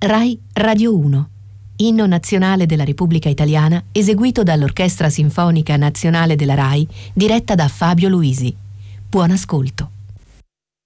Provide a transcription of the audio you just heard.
Rai Radio 1. Inno nazionale della Repubblica Italiana eseguito dall'Orchestra Sinfonica Nazionale della Rai, diretta da Fabio Luisi. Buon ascolto.